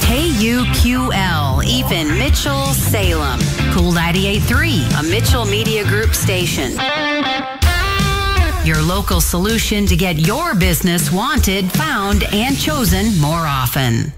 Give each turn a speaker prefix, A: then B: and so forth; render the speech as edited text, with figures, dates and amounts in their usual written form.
A: KUQL, even Mitchell, Salem. Cool 98.3, a Mitchell Media Group station. Your local solution to get your business wanted, found, and chosen more often.